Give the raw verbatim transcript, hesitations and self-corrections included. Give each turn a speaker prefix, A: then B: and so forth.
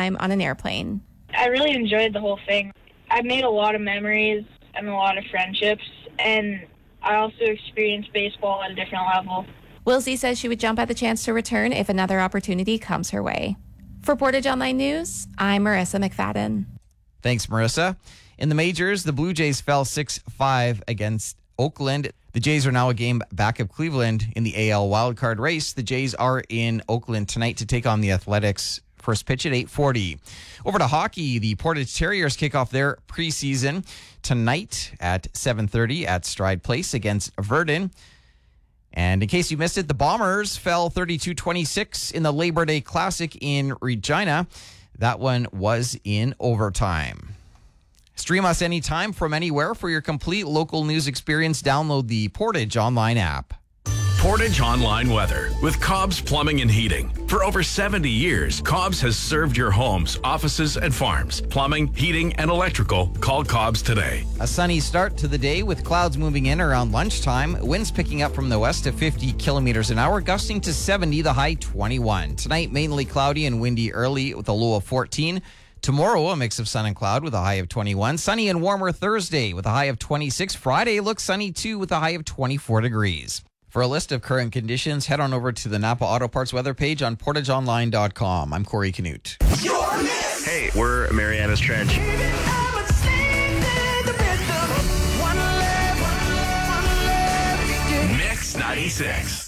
A: time on an airplane.
B: I really enjoyed the whole thing. I made a lot of memories and a lot of friendships, and I also experienced baseball at a different level.
A: Wilsey says she would jump at the chance to return if another opportunity comes her way. For Portage Online News, I'm Marissa McFadden.
C: Thanks, Marissa. In the majors, the Blue Jays fell six five against Oakland. The Jays are now a game back of Cleveland in the A L wildcard race. The Jays are in Oakland tonight to take on the Athletics. First pitch at eight forty. Over to hockey, the Portage Terriers kick off their preseason tonight at seven thirty at Stride Place against Verdun. And in case you missed it, the Bombers fell thirty-two twenty-six in the Labor Day Classic in Regina. That one was in overtime. Stream us anytime from anywhere for your complete local news experience. Download the Portage Online app.
D: Portage Online weather with Cobb's Plumbing and Heating. For over seventy years, Cobb's has served your homes, offices, and farms. Plumbing, heating, and electrical. Call Cobb's today.
C: A sunny start to the day with clouds moving in around lunchtime. Winds picking up from the west to fifty kilometers an hour, gusting to seventy, the high twenty-one. Tonight, mainly cloudy and windy early with a low of fourteen. Tomorrow, a mix of sun and cloud with a high of twenty-one. Sunny and warmer Thursday with a high of twenty-six. Friday looks sunny too with a high of twenty-four degrees. For a list of current conditions, head on over to the Napa Auto Parts weather page on portage online dot com. I'm Corey Canute.
E: Hey, we're Mariana's Trench.
D: Mix ninety-six.